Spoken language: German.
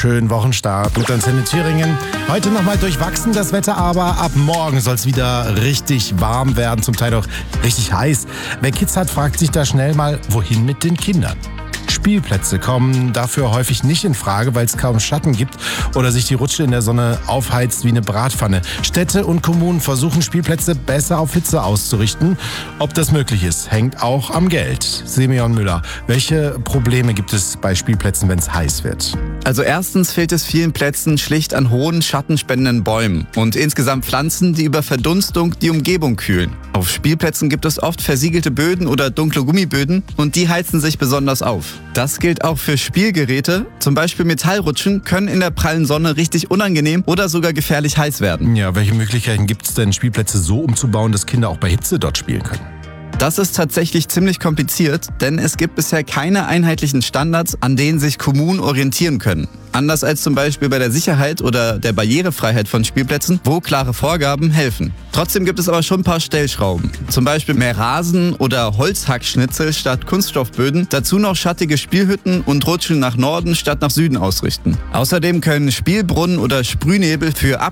Schönen Wochenstart mit Antenne Thüringen. Heute nochmal durchwachsen das Wetter, aber ab morgen soll es wieder richtig warm werden, zum Teil auch richtig heiß. Wer Kids hat, fragt sich da schnell mal, wohin mit den Kindern? Spielplätze kommen dafür häufig nicht in Frage, weil es kaum Schatten gibt oder sich die Rutsche in der Sonne aufheizt wie eine Bratpfanne. Städte und Kommunen versuchen, Spielplätze besser auf Hitze auszurichten. Ob das möglich ist, hängt auch am Geld. Simeon Müller, welche Probleme gibt es bei Spielplätzen, wenn es heiß wird? Also erstens fehlt es vielen Plätzen schlicht an hohen, schattenspendenden Bäumen und insgesamt Pflanzen, die über Verdunstung die Umgebung kühlen. Auf Spielplätzen gibt es oft versiegelte Böden oder dunkle Gummiböden und die heizen sich besonders auf. Das gilt auch für Spielgeräte. Zum Beispiel Metallrutschen können in der prallen Sonne richtig unangenehm oder sogar gefährlich heiß werden. Ja, welche Möglichkeiten gibt es denn, Spielplätze so umzubauen, dass Kinder auch bei Hitze dort spielen können? Das ist tatsächlich ziemlich kompliziert, denn es gibt bisher keine einheitlichen Standards, an denen sich Kommunen orientieren können. Anders als zum Beispiel bei der Sicherheit oder der Barrierefreiheit von Spielplätzen, wo klare Vorgaben helfen. Trotzdem gibt es aber schon ein paar Stellschrauben. Zum Beispiel mehr Rasen oder Holzhackschnitzel statt Kunststoffböden. Dazu noch schattige Spielhütten und Rutschen nach Norden statt nach Süden ausrichten. Außerdem können Spielbrunnen oder Sprühnebel für